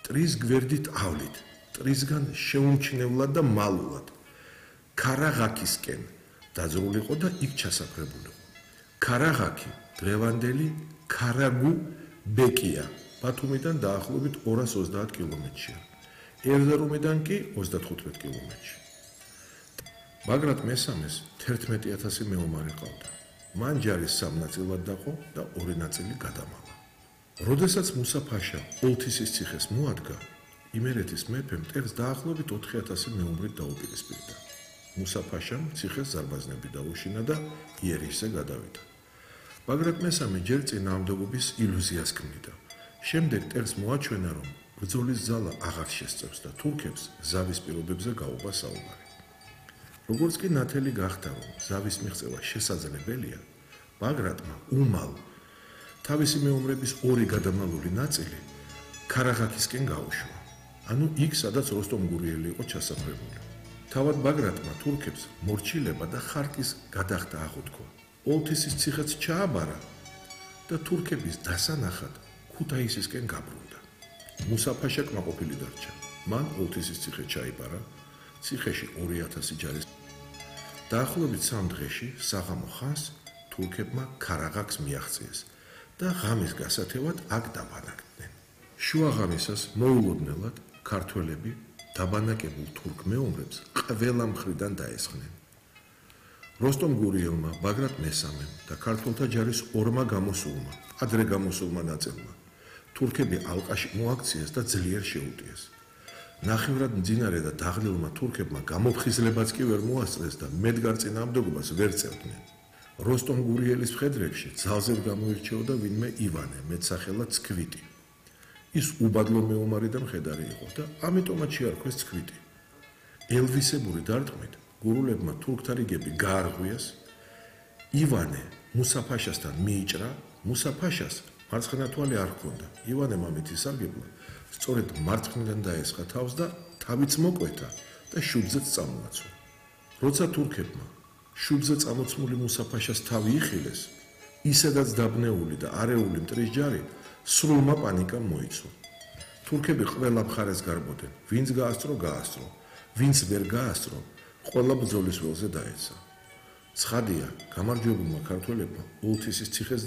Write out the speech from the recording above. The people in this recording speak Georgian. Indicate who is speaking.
Speaker 1: მტრის გვერდით ავლით, მტრისგან შეუმჩნევლად და მალულად. ქარაღაქისკენ დაძრულიყო და იქ ჩასაფრებულიყო. ქარაღაქი დღევანდელი ქარაგუ ბეკია, ბათუმიდან დაახლოებით 230 კილომეტრია. ერზარუმიდან კი 35 კილომეტრში. ბაგრატ მესამეს 11,000 მეომარი ყავდა. მან ჯარის 3 ნაწილად დაყო და 2 ნაწილი გადამალა. როდესაც მუსაფაშა ოლთისის ციხეს მოადგა, იმერეთის მეფემ მტერს დაახლოებით 4,000 მეომრით დაუპირისპირდა. მუსაფაშამ ციხეს ზარბაზნები დაუშინა და იერიშზე გადავიდა. ბაგრატ მესამე ჯერ წინააღმდეგობის ილუზიას ქმნიდა. შემდეგ მტერს მოაჩვენა, რომ ბრძოლის ძალა აღარ შესწევს და თურქებს ზავის პირობებზე გაუღა საუბარი. როგორც კი ნათელი გახდა, რომ ზავის მიღწევა შესაძლებელია, ბაგრატმა უმალ თავისი მეომრების 2 გადამალული ნაწილი ქარაღაქისკენ გაუშვა, ანუ იქ, სადაც როსტომ გურიელი იყო ჩასაფრებული. თავად ბაგრატმა თურქებს მორჩილება და ხარკის გადახდა აღუთქვა. ოლთისის ციხეც ჩააბარა და თურქების დასანახად ქუთაისისკენ გაბრუნდა. მუსაფაშა კმაყოფილი დარჩა. მან ოლთისის ციხე ჩაიბარა, ციხეში 2,000 ჯარის. დაახლოებით 3 დღეში საღამო ხანს თურქებმა ქარაღაქს მიაღწიეს და ღამის გასათევად აქ დაბანაკდნენ. შუა ღამისას მოულოდნელად ქართველები დაბანაკებულ თურქ მეომრებს ყველა მხრიდან დაესხნენ. როსტომ გურიელმა, ბაგრატ მესამემ და ქართველთა ჯარის 2 გამოსულმა, ადრე გამოსულმა ნაწილმა თურქები ალყაში მოაქციეს და ძლიერ შეუტიეს. ნახევრად მძინარე და დაღლილმა თურქებმა გამოფხიზლებაც კი ვერ მოასწრეს და მედგარ წინააღმდეგობას ვერ წევდნენ. როსტომ გურიელის მხედრებში ძალზედ გამოირჩეოდა ვინმე ივანე, მეტსახელად ცქვიტი. ის უბადლო მეომარი და მხედარი იყო და ამიტომაც შეარქვეს ცქვიტი. ელვისებური დარტყმით გურულებმა თურქთა რიგები გაარღვიეს. ივანე მუსაფაშასთან მიიჭრა, მუსაფაშას მარცხენა თვალი არ ჰქონდა. ივანემ ამით ისარგებლა, სწორედ მარცხნიდან დაესხა თავს და თავიც მოკვეთა და შუბზეც წამოაცვა. როცა თურქებმა შუბზე წამოცმული მუსაფაშას თავი იხილეს, ისედაც დაბნეული და არეული მტრის ჯარი სრულმა პანიკამ მოიცვა. თურქები ყველა მხარეს გარბოდნენ, ვინც გაასწრო, ვინც ვერ გაასწრო, ყველა ბრძოლის ველზე დაეცა. ცხადია, გამარჯვებულმა ქართველებმა ოლთისის ციხეს